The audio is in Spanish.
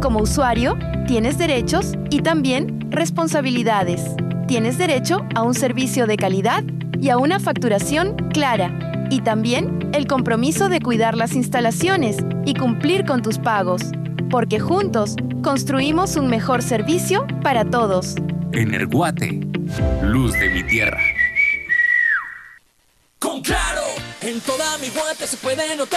Como usuario, tienes derechos y también responsabilidades. Tienes derecho a un servicio de calidad y a una facturación clara. Y también el compromiso de cuidar las instalaciones y cumplir con tus pagos. Porque juntos construimos un mejor servicio para todos. Energuate, luz de mi tierra. Con Claro, en toda mi Guate se puede notar